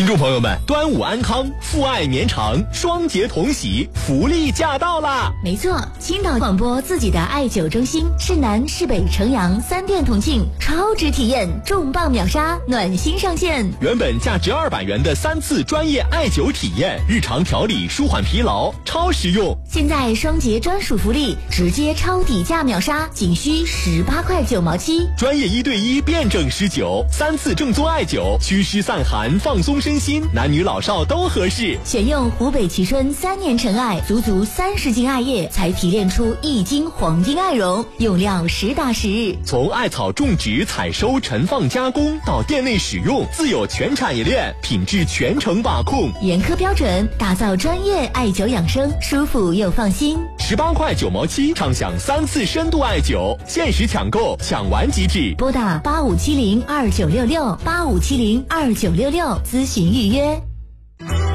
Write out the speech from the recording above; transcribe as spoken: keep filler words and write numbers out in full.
听众朋友们，端午安康，父爱绵长，双节同喜，福利驾到啦！ 没错，青岛广播自己的艾灸中心，市南、市北、城阳三店同庆，超值体验，重磅秒杀，暖心上线。 原本价值二百元的三次专业艾灸体验，日常调理舒缓疲劳，超实用。 现在双节专属福利，直接超底价秒杀，仅需十八块九毛七。 专业一对一辩证施灸，三次正宗艾灸，祛湿散寒，放松身心，男女老少都合适。 选用湖北蕲春三年陈艾，足足三十斤艾叶才提炼出一斤黄金艾绒，用料实打实。 从艾草种植、采收、陈放、加工到店内使用，自有全产业链，品质全程把控， 严苛标准，打造专业艾灸养生，舒服又放心。 十八块九毛七，畅享三次深度艾灸，限时抢购，抢完即止。 拨打八五七零二九六六八五七零二九六六咨询预约。